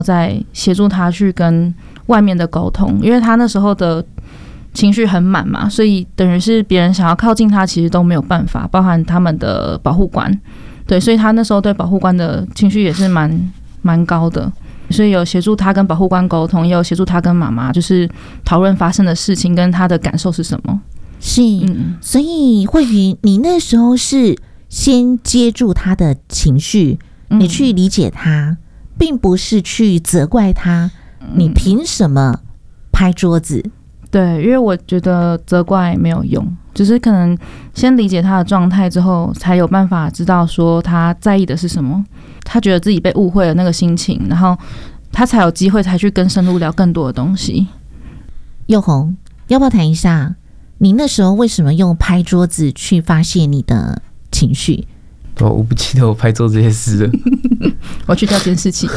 在协助他去跟外面的沟通，因为他那时候的情绪很满嘛，所以等于是别人想要靠近他其实都没有办法，包含他们的保护官，对，所以他那时候对保护官的情绪也是蛮高的，所以有协助他跟保护官沟通，也有协助他跟妈妈就是讨论发生的事情跟他的感受是什么。 是，所以慧云，你那时候是先接住他的情绪，你去理解他，并不是去责怪他，你凭什么拍桌子？ 对，因为我觉得责怪没有用，就是可能先理解他的状态之后，才有办法知道说他在意的是什么，他觉得自己被误会了那个心情，然后他才有机会才去更深入聊更多的东西。 佑宏，要不要谈一下你那时候为什么用拍桌子去发泄你的情绪？ 我不记得我拍桌这些事了。 我去调监视器。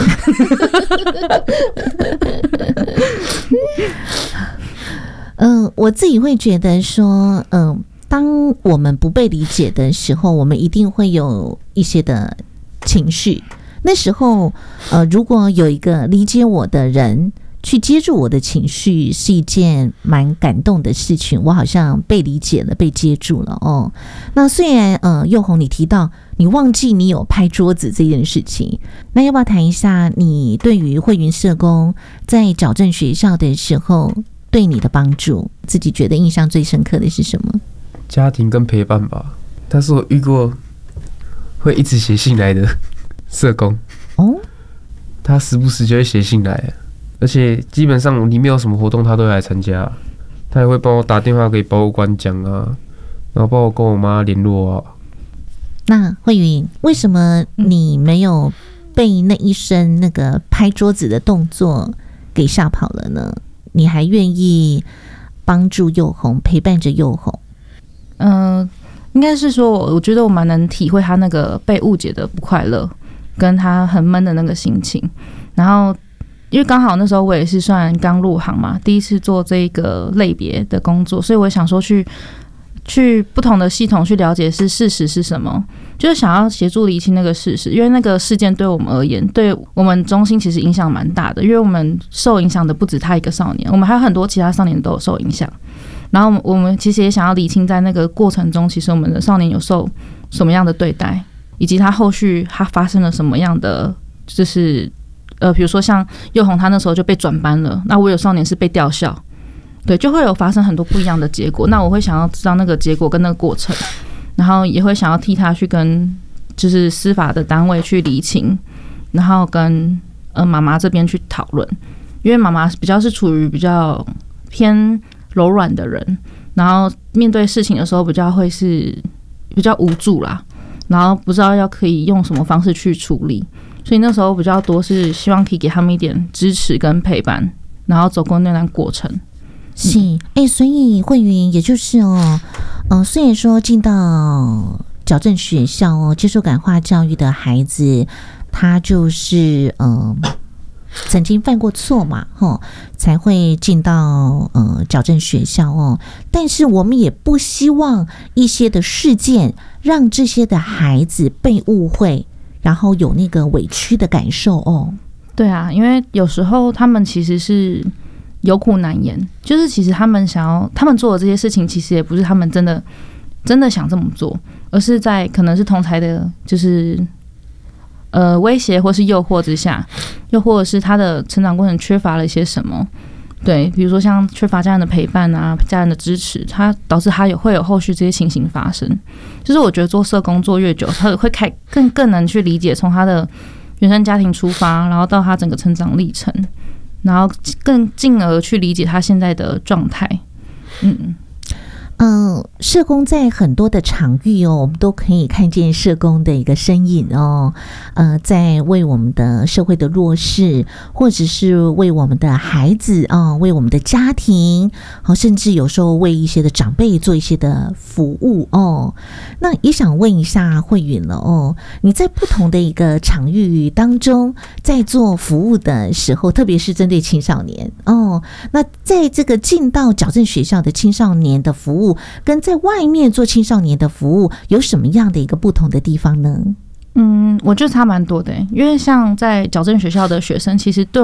我自己会觉得说，当我们不被理解的时候，我们一定会有一些的情绪。那时候，如果有一个理解我的人去接住我的情绪，是一件蛮感动的事情。我好像被理解了，被接住了哦。那虽然佑宏你提到你忘记你有拍桌子这件事情，那要不要谈一下你对于慧云社工在矫正学校的时候对你的帮助，自己觉得印象最深刻的是什么？ 家庭跟陪伴吧。他是我遇过会一直写信来的社工哦，他时不时就会写信来，而且基本上里面有什么活动他都会来参加，他也会帮我打电话给保护官讲啊，然后帮我跟我妈联络啊。 那慧云，为什么你没有被那一声那个拍桌子的动作给吓跑了呢？你还愿意帮助佑宏，陪伴着佑宏？ 应该是说，我觉得我蛮能体会他那个被误解的不快乐，跟他很闷的那个心情。然后，因为刚好那时候我也是算刚入行嘛，第一次做这个类别的工作，所以我想说去不同的系统去了解事实是什么，就是想要协助厘清那个事实，因为那个事件对我们而言，对我们中心其实影响蛮大的，因为我们受影响的不止他一个少年，我们还有很多其他少年都有受影响。然后我们其实也想要厘清在那个过程中，其实我们的少年有受什么样的对待，以及他后续他发生了什么样的，就是比如说像佑宏他那时候就被转班了，那我有少年是被调校。对，就会有发生很多不一样的结果。那我会想要知道那个结果跟那个过程，然后也会想要替他去跟就是司法的单位去厘清，然后跟妈妈这边去讨论，因为妈妈比较是处于比较偏柔软的人，然后面对事情的时候比较会是比较无助啦，然后不知道要可以用什么方式去处理，所以那时候比较多是希望可以给他们一点支持跟陪伴，然后走过那段过程。 是，所以慧云也就是虽然说进到矫正学校接受感化教育的孩子，他就是曾经犯过错嘛，才会进到矫正学校但是我们也不希望一些的事件让这些的孩子被误会，然后有那个委屈的感受对啊，因为有时候他们其实是有苦难言，就是其实他们做的这些事情，其实也不是他们真的想这么做，而是在可能是同侪的，就是威胁或是诱惑之下，又或者是他的成长过程缺乏了一些什么，对，比如说像缺乏家人的陪伴啊，家人的支持，他导致他会有后续这些情形发生。就是我觉得做社工做越久，他会更能去理解从他的原生家庭出发，然后到他整个成长历程。然后更进而去理解他现在的状态。 社工在很多的场域我们都可以看见社工的一个身影在为我们的社会的弱势，或者是为我们的孩子为我们的家庭甚至有时候为一些的长辈做一些的服务那也想问一下慧云了你在不同的一个场域当中，在做服务的时候，特别是针对青少年那在这个进到矫正学校的青少年的服务，跟在外面做青少年的服务有什么样的一个不同的地方呢？ 我觉得差蛮多的，因为像在矫正学校的学生，其实对